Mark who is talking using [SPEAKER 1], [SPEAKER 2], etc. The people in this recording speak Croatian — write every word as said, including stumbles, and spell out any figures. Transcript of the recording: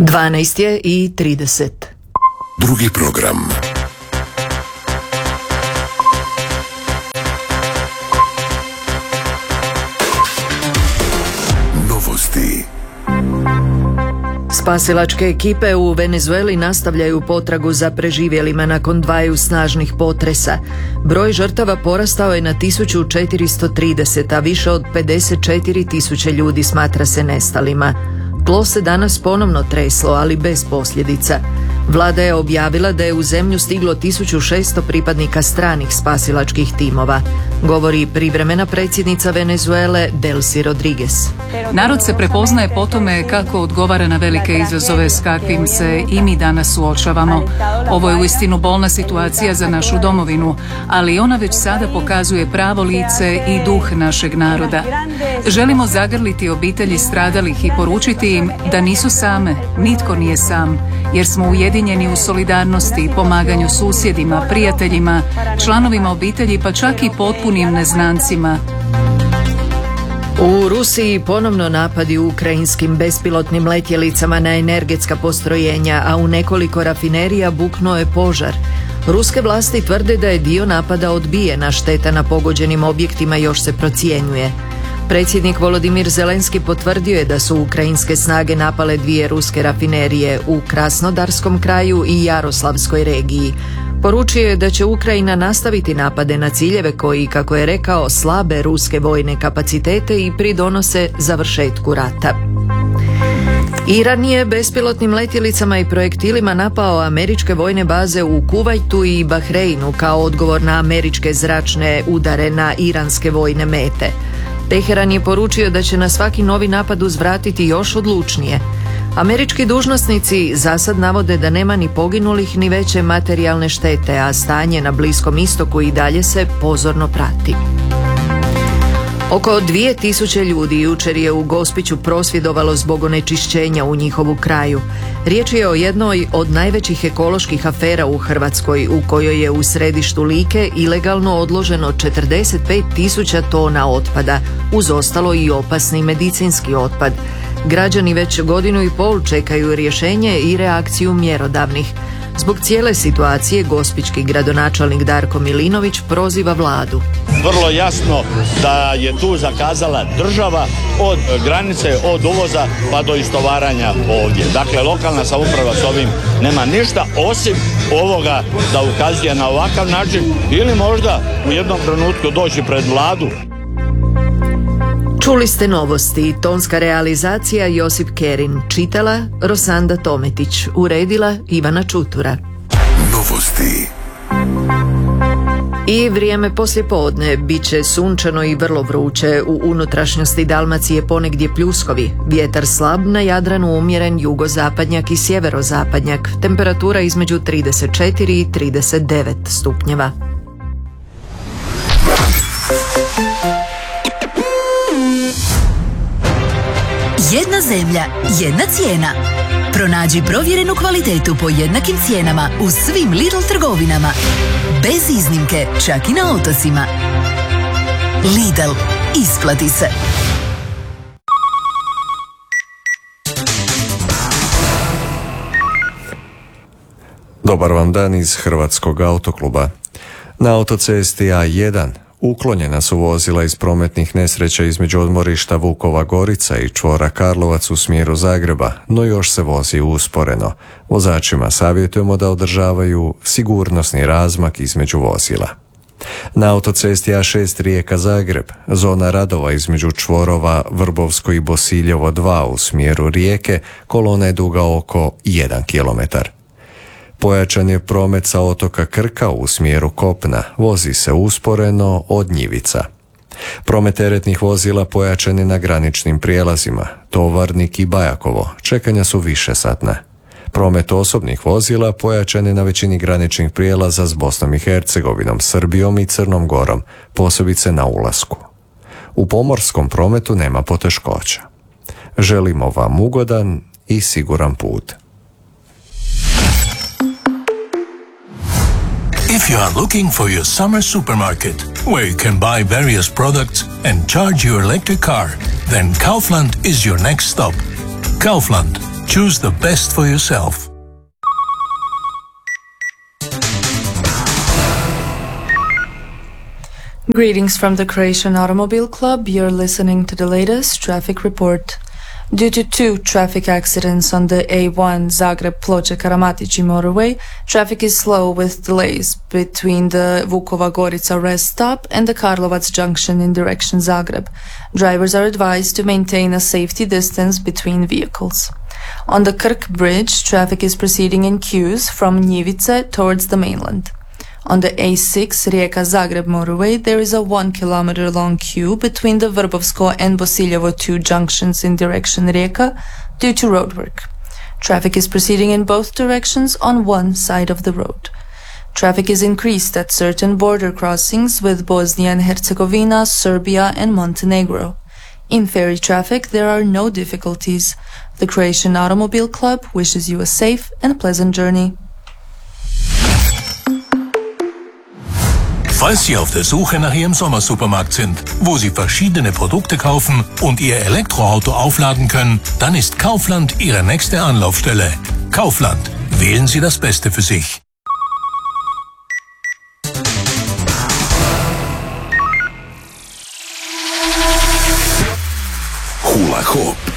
[SPEAKER 1] dvanaest je i trideset.
[SPEAKER 2] Drugi program. Novosti.
[SPEAKER 1] Spasilačke ekipe u Venezueli nastavljaju potragu za preživjelima nakon dvaju snažnih potresa. Broj žrtava porastao je na tisuću četiristo trideset, a više od pedeset četiri tisuće ljudi smatra se nestalima. Tlo se danas ponovno treslo, ali bez posljedica. Vlada je objavila da je u zemlju stiglo tisuću šesto pripadnika stranih spasilačkih timova, govori privremena predsjednica Venezuele Delcy Rodriguez.
[SPEAKER 3] Narod se prepoznaje po tome kako odgovara na velike izazove s kakvim se i mi danas suočavamo. Ovo je uistinu bolna situacija za našu domovinu, ali ona već sada pokazuje pravo lice i duh našeg naroda. Želimo zagrliti obitelji stradalih i poručiti im da nisu same, nitko nije sam, jer smo ujedinjeni u solidarnosti i pomaganju susjedima, prijateljima, članovima obitelji, pa čak i potpunim neznancima.
[SPEAKER 1] U Rusiji ponovno napadi u ukrajinskim bespilotnim letjelicama na energetska postrojenja, a u nekoliko rafinerija buknuo je požar. Ruske vlasti tvrde da je dio napada odbijen, a šteta na pogođenim objektima još se procjenjuje. Predsjednik Volodimir Zelenski potvrdio je da su ukrajinske snage napale dvije ruske rafinerije u Krasnodarskom kraju i Jaroslavskoj regiji. Poručio je da će Ukrajina nastaviti napade na ciljeve koji, kako je rekao, slabe ruske vojne kapacitete i pridonose završetku rata. Iran je bespilotnim letjelicama i projektilima napao američke vojne baze u Kuvajtu i Bahreinu kao odgovor na američke zračne udare na iranske vojne mete. Teheran je poručio da će na svaki novi napad uzvratiti još odlučnije. Američki dužnosnici zasad navode da nema ni poginulih ni veće materijalne štete, a stanje na Bliskom istoku i dalje se pozorno prati. Oko dvije tisuće ljudi jučer je u Gospiću prosvjedovalo zbog onečišćenja u njihovu kraju. Riječ je o jednoj od najvećih ekoloških afera u Hrvatskoj, u kojoj je u središtu Like ilegalno odloženo četrdeset pet tisuća tona otpada, uz ostalo i opasni medicinski otpad. Građani već godinu i pol čekaju rješenje i reakciju mjerodavnih. Zbog cijele situacije gospićki gradonačelnik Darko Milinović proziva vladu.
[SPEAKER 4] Vrlo jasno da je tu zakazala država od granice, od uvoza pa do istovaranja ovdje. Dakle, lokalna samouprava s ovim nema ništa osim ovoga da ukazuje na ovakav način ili možda u jednom trenutku doći pred vladu.
[SPEAKER 1] Čuli ste novosti, tonska realizacija Josip Kerin, čitala Rosanda Tometić, uredila Ivana Čutura.
[SPEAKER 2] Novosti.
[SPEAKER 1] I vrijeme poslijepodne bit će sunčano i vrlo vruće, u unutrašnjosti Dalmacije ponegdje pljuskovi, vjetar slab, na Jadranu umjeren jugozapadnjak i sjeverozapadnjak, temperatura između trideset četiri i trideset devet stupnjeva.
[SPEAKER 5] Jedna zemlja, jedna cijena. Pronađi provjerenu kvalitetu po jednakim cijenama u svim Lidl trgovinama. Bez iznimke, čak i na otocima. Lidl, isplati se.
[SPEAKER 6] Dobar vam dan iz Hrvatskog autokluba. Na autocesti A jedan uklonjena su vozila iz prometnih nesreća između odmorišta Vukova Gorica i čvora Karlovac u smjeru Zagreba, no još se vozi usporeno. Vozačima savjetujemo da održavaju sigurnosni razmak između vozila. Na autocesti A šest Rijeka-Zagreb, zona radova između čvorova Vrbovsko i Bosiljevo dva u smjeru Rijeke, kolona je duga oko jedan kilometar. Pojačan je promet sa otoka Krka u smjeru kopna, vozi se usporeno od Njivica. Promet teretnih vozila pojačan je na graničnim prijelazima, Tovarnik i Bajakovo, čekanja su višesatna. Promet osobnih vozila pojačan je na većini graničnih prijelaza s Bosnom i Hercegovinom, Srbijom i Crnom Gorom, posebice na ulasku. U pomorskom prometu nema poteškoća. Želimo vam ugodan i siguran put.
[SPEAKER 7] If you are looking for your summer supermarket, where you can buy various products and charge your electric car, then Kaufland is your next stop. Kaufland. Choose the best for yourself.
[SPEAKER 8] Greetings from the Croatian Automobile Club. You're listening to the latest traffic report. Due to two traffic accidents on the A one Zagreb-Ploče-Karamatici motorway, traffic is slow with delays between the Vukova Gorica rest stop and the Karlovac junction in direction Zagreb. Drivers are advised to maintain a safety distance between vehicles. On the Krk Bridge, traffic is proceeding in queues from Njivice towards the mainland. On the A six Rijeka-Zagreb motorway, there is a one kilometer long queue between the Vrbovsko and Bosiljevo two junctions in direction Rijeka due to roadwork. Traffic is proceeding in both directions on one side of the road. Traffic is increased at certain border crossings with Bosnia and Herzegovina, Serbia and Montenegro. In ferry traffic, there are no difficulties. The Croatian Automobile Club wishes you a safe and pleasant journey.
[SPEAKER 7] Falls Sie auf der Suche nach Ihrem Sommersupermarkt sind, wo Sie verschiedene Produkte kaufen und Ihr Elektroauto aufladen können, dann ist Kaufland Ihre nächste Anlaufstelle. Kaufland. Wählen Sie das Beste für sich.
[SPEAKER 2] Hula Hoop.